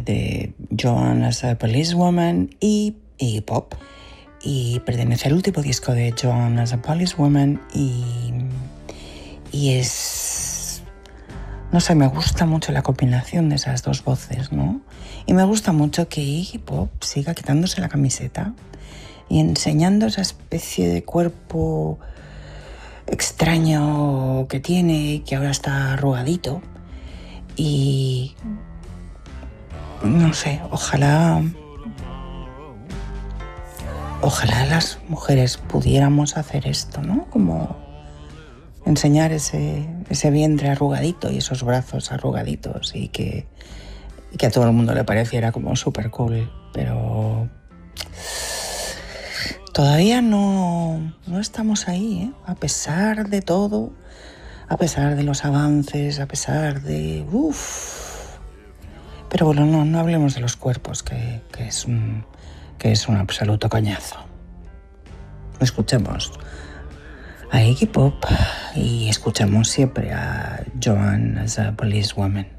de Joan as a Policewoman y Iggy Pop, y pertenece al último disco de Joan as a Policewoman y es... no sé, me gusta mucho la combinación de esas dos voces, ¿no? Y me gusta mucho que Iggy Pop siga quitándose la camiseta y enseñando esa especie de cuerpo extraño que tiene, que ahora está arrugadito. Y no sé, ojalá las mujeres pudiéramos hacer esto, ¿no? Como enseñar ese vientre arrugadito y esos brazos arrugaditos y que a todo el mundo le pareciera como súper cool, pero todavía no estamos ahí, ¿eh? A pesar de todo, a pesar de los avances, a pesar de... Pero bueno, no hablemos de los cuerpos, que es un absoluto coñazo. Escuchemos a Iggy Pop y escuchemos siempre a Joan as a Policewoman.